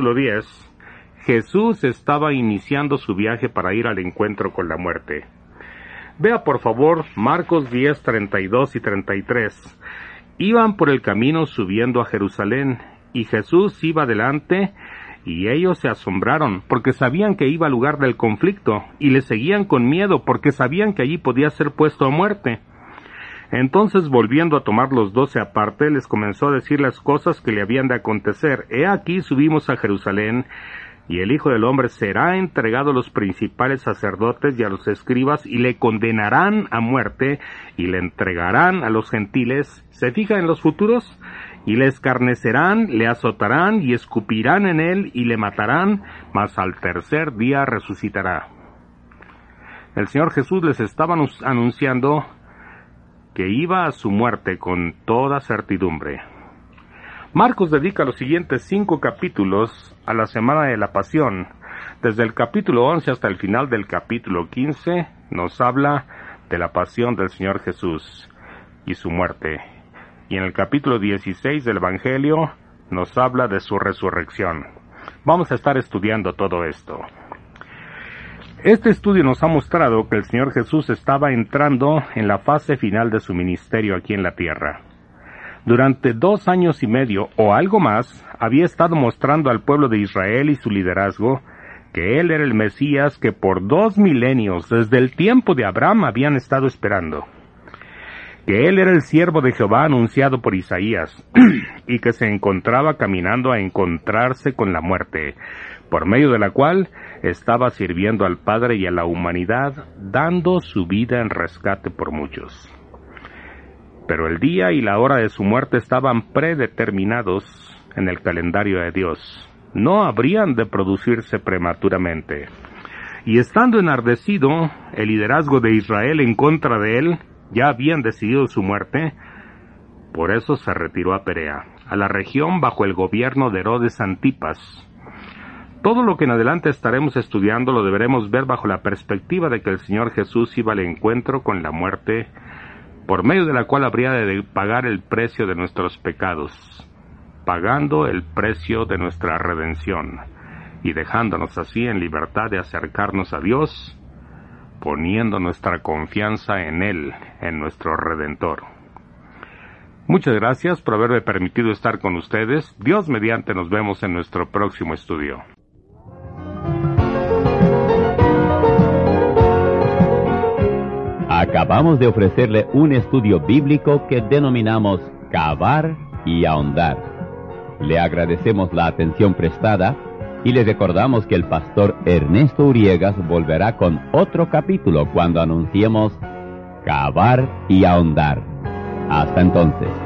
capítulo 10, Jesús estaba iniciando su viaje para ir al encuentro con la muerte. Vea por favor Marcos 10, 32 y 33. Iban por el camino subiendo a Jerusalén, y Jesús iba delante, y ellos se asombraron, porque sabían que iba al lugar del conflicto, y le seguían con miedo, porque sabían que allí podía ser puesto a muerte. Entonces, volviendo a tomar los 12 aparte, les comenzó a decir las cosas que le habían de acontecer. He aquí subimos a Jerusalén, y el Hijo del Hombre será entregado a los principales sacerdotes y a los escribas, y le condenarán a muerte, y le entregarán a los gentiles. ¿Se fija en los futuros? Y le escarnecerán, le azotarán, y escupirán en él, y le matarán, mas al tercer día resucitará. El Señor Jesús les estaba anunciando que iba a su muerte con toda certidumbre. Marcos dedica los siguientes 5 capítulos a la semana de la pasión. Desde el capítulo 11 hasta el final del capítulo 15 nos habla de la pasión del Señor Jesús y su muerte. Y en el capítulo 16 del Evangelio nos habla de su resurrección. Vamos a estar estudiando todo esto. Este estudio nos ha mostrado que el Señor Jesús estaba entrando en la fase final de su ministerio aquí en la tierra. Durante 2 años y medio o algo más, había estado mostrando al pueblo de Israel y su liderazgo que Él era el Mesías que por 2 milenios, desde el tiempo de Abraham, habían estado esperando. Que Él era el siervo de Jehová anunciado por Isaías, y que se encontraba caminando a encontrarse con la muerte, por medio de la cual estaba sirviendo al Padre y a la humanidad, dando su vida en rescate por muchos. Pero el día y la hora de su muerte estaban predeterminados en el calendario de Dios. No habrían de producirse prematuramente. Y estando enardecido el liderazgo de Israel en contra de él, ya habían decidido su muerte, por eso se retiró a Perea, a la región bajo el gobierno de Herodes Antipas. Todo lo que en adelante estaremos estudiando lo deberemos ver bajo la perspectiva de que el Señor Jesús iba al encuentro con la muerte, por medio de la cual habría de pagar el precio de nuestros pecados, pagando el precio de nuestra redención, y dejándonos así en libertad de acercarnos a Dios, poniendo nuestra confianza en Él, en nuestro Redentor. Muchas gracias por haberme permitido estar con ustedes. Dios mediante nos vemos en nuestro próximo estudio. Acabamos de ofrecerle un estudio bíblico que denominamos Cavar y Ahondar. Le agradecemos la atención prestada y le recordamos que el pastor Ernesto Uriegas volverá con otro capítulo cuando anunciemos Cavar y Ahondar. Hasta entonces.